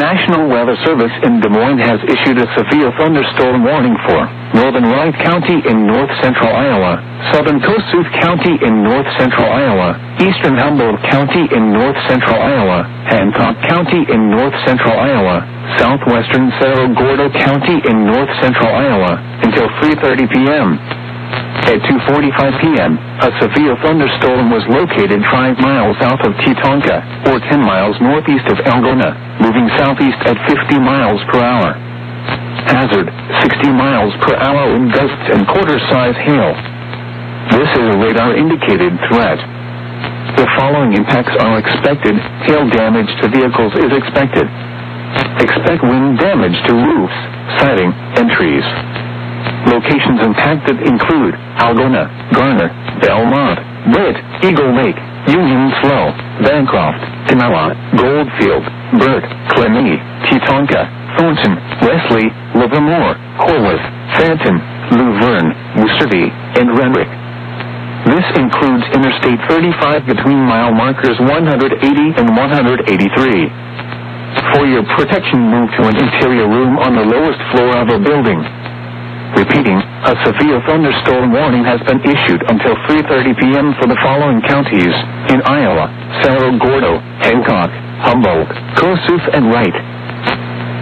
National Weather Service in Des Moines has issued a severe thunderstorm warning for northern Wright County in north-central Iowa, southern Kossuth County in north-central Iowa, eastern Humboldt County in north-central Iowa, Hancock County in north-central Iowa, southwestern Cerro Gordo County in north-central Iowa, until 3:30 p.m. At 2:45 p.m., a severe thunderstorm was located 5 miles south of Tetonka, or 10 miles northeast of Algona, moving southeast at 50 miles per hour. Hazard, 60 miles per hour wind gusts and quarter-size hail. This is a radar-indicated threat. The following impacts are expected. Hail damage to vehicles is expected. Expect wind damage to roofs, siding, and trees. Locations impacted include Algona, Garner, Belmont, Britt, Eagle Lake, Union Slough, Bancroft, Kanawha, Goldfield, Burt, Clemmy, Tetonka, Thornton, Wesley, Livermore, Corliss, Fenton, Luverne, Woosterville, and Renwick. This includes Interstate 35 between mile markers 180 and 183. For your protection, move to an interior room on the lowest floor of a building. Repeating, a severe thunderstorm warning has been issued until 3:30 p.m. for the following counties in Iowa: Cerro Gordo, Hancock, Humboldt, Kossuth, and Wright.